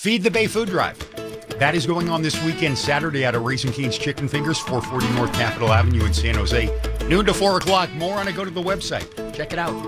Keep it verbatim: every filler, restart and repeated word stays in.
Feed the Bay Food Drive. That is going on this weekend, Saturday, out of Raising Cane's Chicken Fingers, four forty North Capitol Avenue in San Jose. Noon to four o'clock. More on it, go to the website. Check it out.